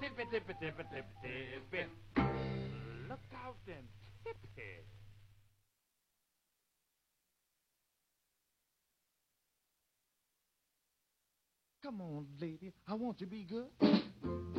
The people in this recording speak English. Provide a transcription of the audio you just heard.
tippy, tippy, tippy, tippy, tippy. Look out and tippy. Come on, lady. I want to be good.